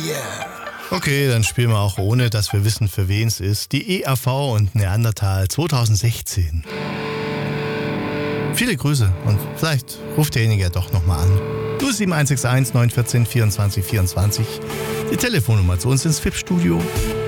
Okay, dann spielen wir auch ohne, dass wir wissen, für wen es ist. Die EAV und Neandertal 2016. Viele Grüße und vielleicht ruft derjenige ja doch nochmal an. 07161 914 24 24. Die Telefonnummer zu uns ins FIP-Studio.